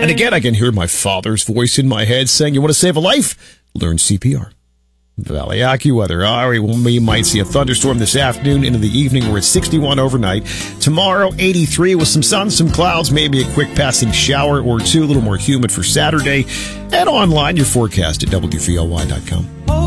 And again, I can hear my father's voice in my head saying, you want to save a life? Learn CPR. Valley AccuWeather. All right, well, we might see a thunderstorm this afternoon into the evening. We're at 61 overnight. Tomorrow, 83 with some sun, some clouds, maybe a quick passing shower or two, a little more humid for Saturday. And online, your forecast at WVLY.com.